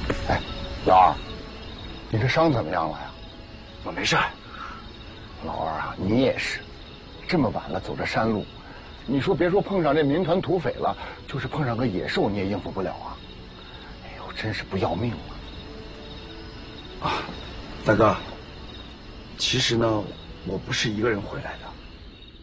哎，老二，你这伤怎么样了呀？ 我没事。 老二啊，你也是，这么晚了走这山路，你说别说碰上这民团土匪了，就是碰上个野兽你也应付不了啊！哎呦，真是不要命了！ 啊，大哥，其实呢，我不是一个人回来的。